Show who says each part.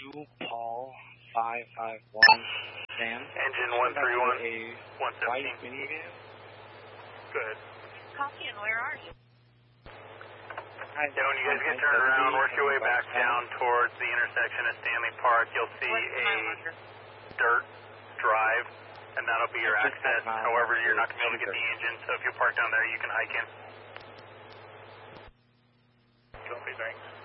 Speaker 1: Paul 551 Sam.
Speaker 2: Engine 131, 117.
Speaker 1: Minivan.
Speaker 2: Go ahead.
Speaker 3: Copy, and where are you?
Speaker 2: Yeah, when you guys get turned around, work your way back down towards the intersection of Stanley Park, you'll see a dirt drive, and that'll be your access. However, you're not going to be able to get the engine, so if you park down there, you can hike in. Copy, thanks.